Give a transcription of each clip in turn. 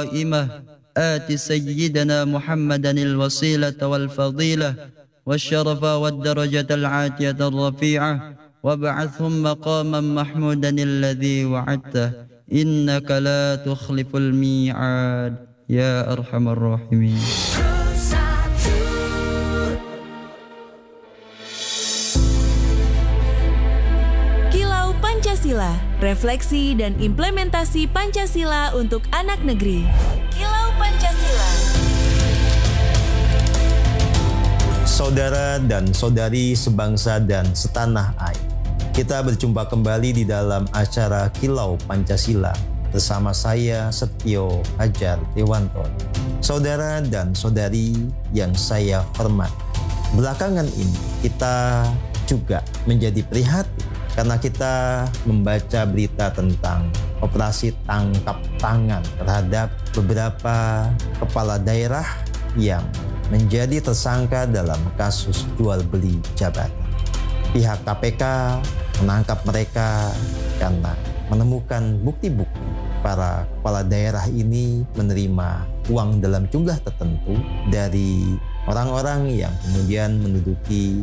قائمة آت سيدنا محمدا الوسيلة والفضيلة والشرف والدرجة العاتية الرفيعة وابعثهم مقاما محمودا الذي وعدته إنك لا تخلف الميعاد يا أرحم الراحمين. Kilau Pancasila, refleksi dan implementasi Pancasila untuk anak negeri. Kilau Pancasila. Saudara dan saudari sebangsa dan setanah air, kita berjumpa kembali di dalam acara Kilau Pancasila bersama saya Setio Hajar Dewanto. Saudara dan saudari yang saya hormati, belakangan ini kita juga menjadi prihatin karena kita membaca berita tentang operasi tangkap tangan terhadap beberapa kepala daerah yang menjadi tersangka dalam kasus jual beli jabatan. Pihak KPK menangkap mereka karena menemukan bukti-bukti para kepala daerah ini menerima uang dalam jumlah tertentu dari orang-orang yang kemudian menduduki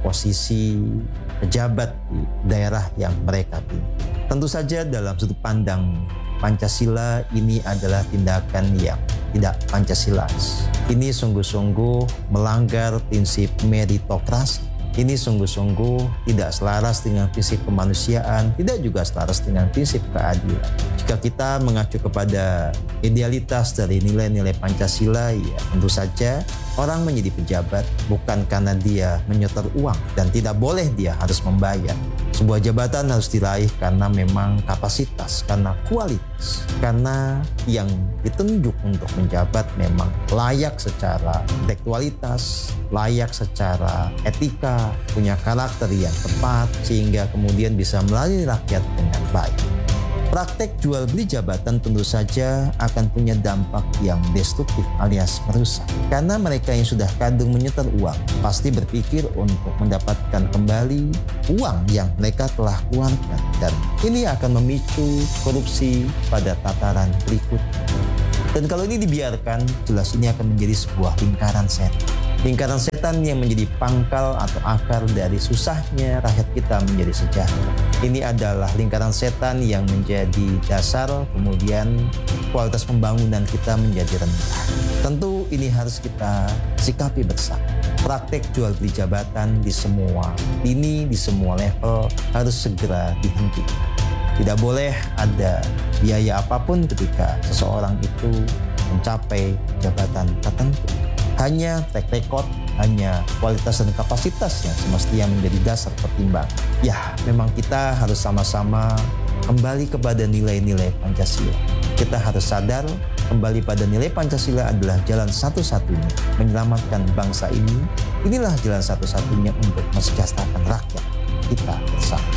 posisi pejabat di daerah yang mereka pimpin. Tentu saja dalam sudut pandang Pancasila ini adalah tindakan yang tidak Pancasilais. Ini sungguh-sungguh melanggar prinsip meritokrasi. Ini sungguh-sungguh tidak selaras dengan prinsip kemanusiaan, tidak juga selaras dengan prinsip keadilan. Jika kita mengacu kepada idealitas dari nilai-nilai Pancasila, ya tentu saja orang menjadi pejabat bukan karena dia menyetor uang dan tidak boleh dia harus membayar. Sebuah jabatan harus diraih karena memang kapasitas, karena kualitas, karena yang ditunjuk untuk menjabat memang layak secara intelektualitas, layak secara etika, punya karakter yang tepat, sehingga kemudian bisa melayani rakyat dengan baik. Praktek jual beli jabatan tentu saja akan punya dampak yang destruktif alias merusak. Karena mereka yang sudah kadung menyetor uang pasti berpikir untuk mendapatkan kembali uang yang mereka telah keluarkan. Dan ini akan memicu korupsi pada tataran berikutnya. Dan kalau ini dibiarkan, jelas ini akan menjadi sebuah lingkaran setan. Lingkaran setan yang menjadi pangkal atau akar dari susahnya rakyat kita menjadi sejahtera. Ini adalah lingkaran setan yang menjadi dasar kemudian kualitas pembangunan kita menjadi rendah. Tentu ini harus kita sikapi bersama. Praktek jual beli jabatan di semua lini, di semua level harus segera dihentikan. Tidak boleh ada biaya apapun ketika seseorang itu mencapai jabatan tertentu. Hanya track record, hanya kualitas dan kapasitas yang semestinya menjadi dasar pertimbangan. Ya, memang kita harus sama-sama kembali kepada nilai-nilai Pancasila. Kita harus sadar kembali pada nilai Pancasila adalah jalan satu-satunya menyelamatkan bangsa ini. Inilah jalan satu-satunya untuk mensejahterakan rakyat kita bersama.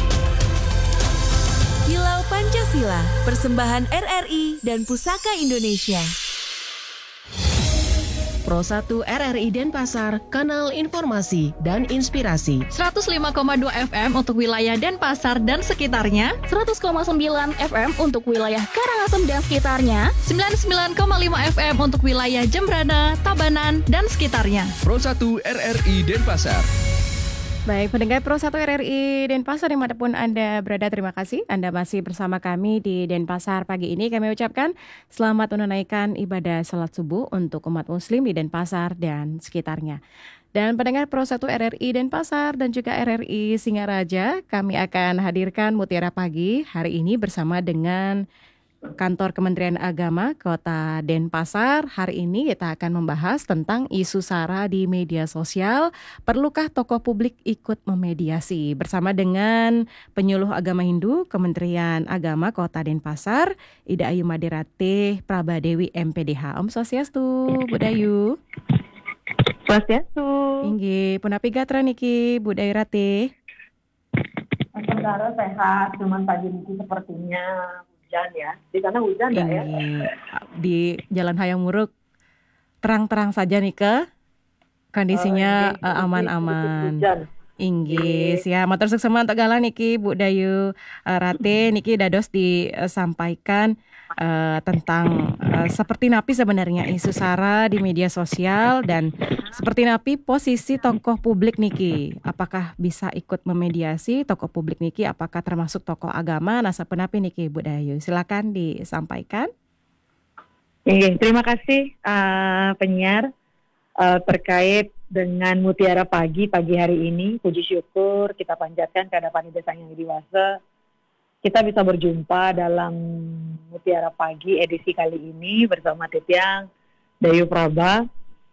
Kilau Pancasila, persembahan RRI dan Pusaka Indonesia. Pro 1 RRI Denpasar, kanal informasi dan inspirasi. 105,2 FM untuk wilayah Denpasar dan sekitarnya, 100,9 FM untuk wilayah Karangasem dan sekitarnya, 99,5 FM untuk wilayah Jembrana, Tabanan, dan sekitarnya. Pro 1 RRI Denpasar. Baik, pendengar Pro 1 RRI Denpasar dimanapun Anda berada, terima kasih Anda masih bersama kami di Denpasar pagi ini. Kami ucapkan selamat menunaikan ibadah salat subuh untuk umat muslim di Denpasar dan sekitarnya. Dan pendengar Pro 1 RRI Denpasar dan juga RRI Singaraja, kami akan hadirkan Mutiara Pagi hari ini bersama dengan Kantor Kementerian Agama Kota Denpasar. Hari ini kita akan membahas tentang isu SARA di media sosial. Perlukah tokoh publik ikut memediasi? Bersama dengan penyuluh agama Hindu Kementerian Agama Kota Denpasar, Ida Ayu Madirate Prabadewi MPDH. Om Swastiastu, Budayu. Swastiastu. Inggih, punapi gatra niki Budayu Rate. Saudara sehat, cuman pagi ini sepertinya hujan ya. Di sana hujan nggak ya? Di Jalan Hayam Muruk terang-terang saja nih ke kondisinya aman-aman. Inggih, ya matur suksema untuk galang niki Bu Dayu Rate niki dados disampaikan tentang seperti napi sebenarnya isu SARA di media sosial dan seperti napi posisi tokoh publik niki. Apakah bisa ikut memediasi tokoh publik niki? Apakah termasuk tokoh agama? Nah, sepenapi niki Bu Dayu. Silakan disampaikan. Terima kasih penyiar terkait dengan Mutiara Pagi hari ini. Puji syukur kita panjatkan kehadapan Ida Sang Yang Widiwasa. Kita bisa berjumpa dalam Mutiara Pagi edisi kali ini bersama Titiang Dayu Praba.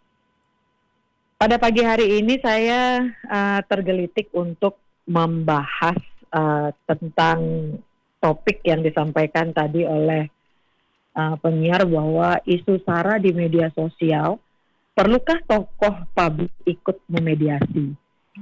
Pada pagi hari ini saya tergelitik untuk membahas tentang topik yang disampaikan tadi oleh penyiar bahwa isu SARA di media sosial, perlukah tokoh publik ikut memediasi?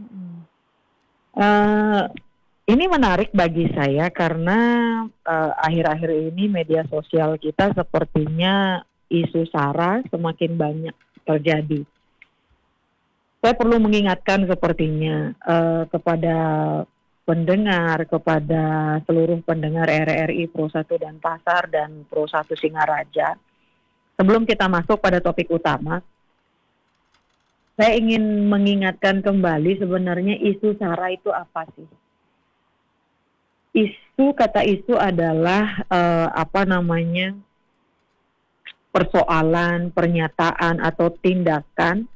Ini menarik bagi saya karena akhir-akhir ini media sosial kita sepertinya isu SARA semakin banyak terjadi. Saya perlu mengingatkan sepertinya kepada pendengar, kepada seluruh pendengar RRI Pro 1 Denpasar dan Pro 1 Singaraja. Sebelum kita masuk pada topik utama, saya ingin mengingatkan kembali sebenarnya isu SARA itu apa sih? Kata isu adalah persoalan, pernyataan atau tindakan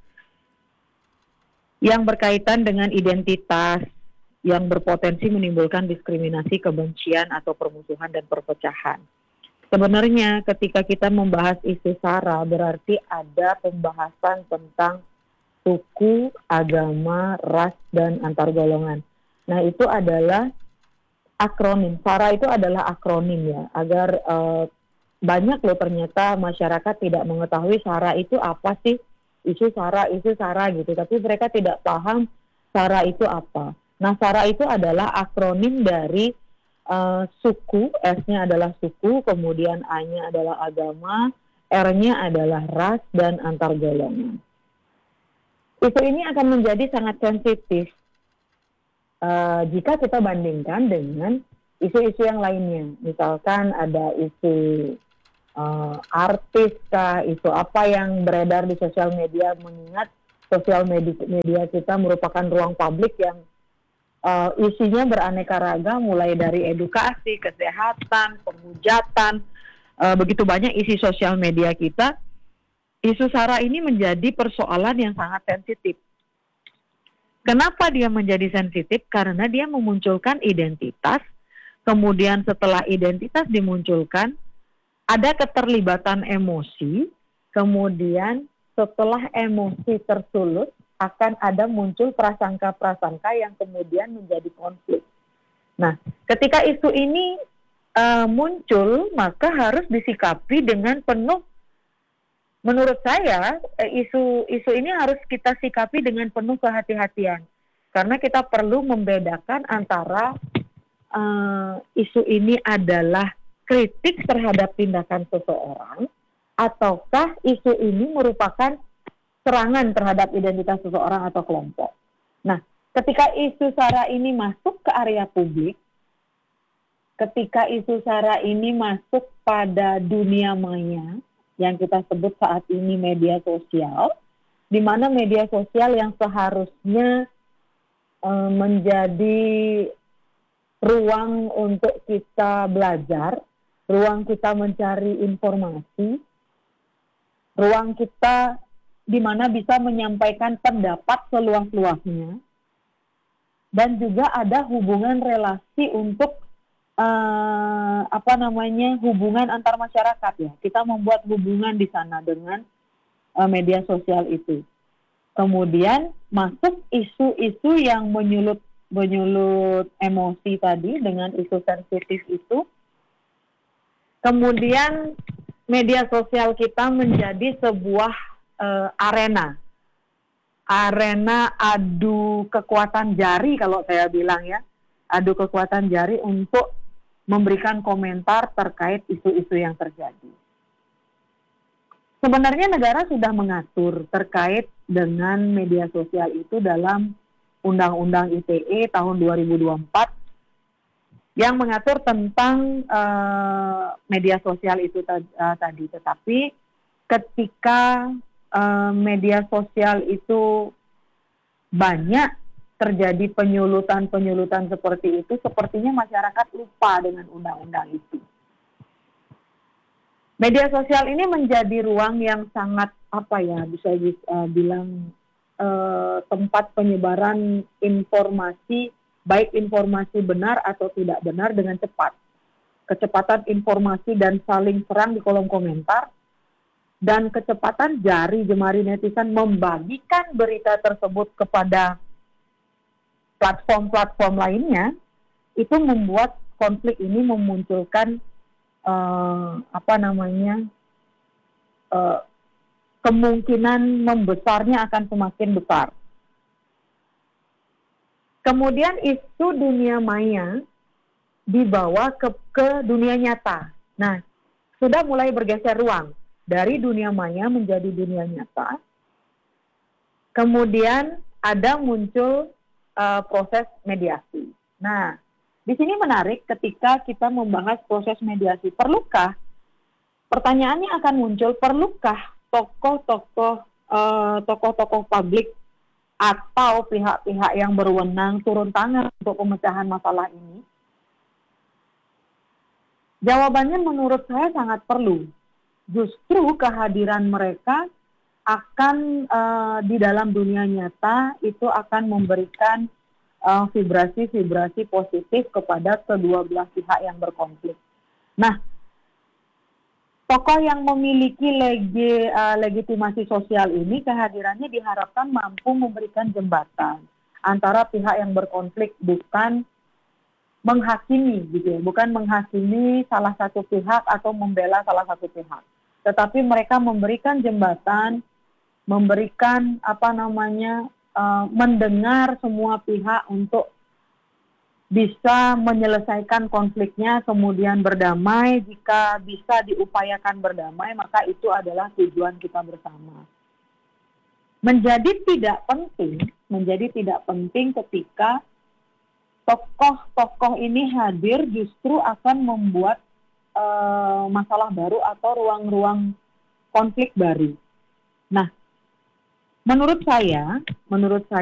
yang berkaitan dengan identitas yang berpotensi menimbulkan diskriminasi, kebencian atau permusuhan dan perpecahan. Sebenarnya ketika kita membahas isu SARA berarti ada pembahasan tentang suku, agama, ras, dan antar golongan. Nah, itu adalah akronim. SARA itu adalah akronim ya, agar banyak loh ternyata masyarakat tidak mengetahui SARA itu apa sih, isu SARA gitu, tapi mereka tidak paham SARA itu apa. Nah, SARA itu adalah akronim dari suku, S-nya adalah suku, kemudian A-nya adalah agama, R-nya adalah ras dan antar golongan. Isu ini akan menjadi sangat sensitif jika kita bandingkan dengan isu-isu yang lainnya. Misalkan ada isu artis kah, isu apa yang beredar di sosial media, mengingat sosial media kita merupakan ruang publik yang isinya beraneka ragam, mulai dari edukasi, kesehatan, penghujatan, begitu banyak isi sosial media kita. Isu SARA ini menjadi persoalan yang sangat sensitif. Kenapa dia menjadi sensitif? Karena dia memunculkan identitas, kemudian setelah identitas dimunculkan, ada keterlibatan emosi, kemudian setelah emosi tersulut, akan ada muncul prasangka-prasangka yang kemudian menjadi konflik. Nah, ketika isu ini muncul, maka harus disikapi dengan penuh. Menurut saya, isu ini harus kita sikapi dengan penuh kehati-hatian. Karena kita perlu membedakan antara isu ini adalah kritik terhadap tindakan seseorang, ataukah isu ini merupakan serangan terhadap identitas seseorang atau kelompok. Nah, ketika isu SARA ini masuk ke area publik, ketika isu SARA ini masuk pada dunia maya, yang kita sebut saat ini media sosial, di mana media sosial yang seharusnya menjadi ruang untuk kita belajar, ruang kita mencari informasi, ruang kita di mana bisa menyampaikan pendapat seluas-luasnya, dan juga ada hubungan relasi untuk hubungan antar masyarakat ya. Kita membuat hubungan di sana dengan media sosial itu. Kemudian masuk isu-isu yang menyulut emosi tadi dengan isu sensitif itu. Kemudian media sosial kita menjadi sebuah arena adu kekuatan jari, kalau saya bilang ya, adu kekuatan jari untuk memberikan komentar terkait isu-isu yang terjadi. Sebenarnya negara sudah mengatur terkait dengan media sosial itu dalam Undang-Undang ITE tahun 2024 yang mengatur tentang media sosial itu tadi. Tetapi ketika media sosial itu banyak terjadi penyulutan seperti itu, sepertinya masyarakat lupa dengan undang-undang itu. Media sosial ini menjadi ruang yang sangat bisa bilang tempat penyebaran informasi, baik informasi benar atau tidak benar dengan cepat. Kecepatan informasi dan saling serang di kolom komentar, dan kecepatan jari-jemari netizen membagikan berita tersebut kepada platform-platform lainnya, itu membuat konflik ini memunculkan kemungkinan membesarnya akan semakin besar. Kemudian isu dunia maya dibawa ke dunia nyata. Nah, sudah mulai bergeser ruang dari dunia maya menjadi dunia nyata. Kemudian ada muncul proses mediasi. Nah, di sini menarik ketika kita membahas proses mediasi. Pertanyaannya akan muncul, perlukah tokoh-tokoh publik atau pihak-pihak yang berwenang turun tangan untuk pemecahan masalah ini? Jawabannya menurut saya sangat perlu. Justru kehadiran mereka akan di dalam dunia nyata itu akan memberikan vibrasi-vibrasi positif kepada kedua belah pihak yang berkonflik. Nah, tokoh yang memiliki legitimasi sosial ini kehadirannya diharapkan mampu memberikan jembatan antara pihak yang berkonflik, bukan menghakimi bukan menghakimi salah satu pihak atau membela salah satu pihak. Tetapi mereka memberikan jembatan, memberikan mendengar semua pihak untuk bisa menyelesaikan konfliknya, kemudian berdamai. Jika bisa diupayakan berdamai, maka itu adalah tujuan kita bersama. Menjadi tidak penting ketika tokoh-tokoh ini hadir justru akan membuat masalah baru atau ruang-ruang konflik baru. Nah, menurut saya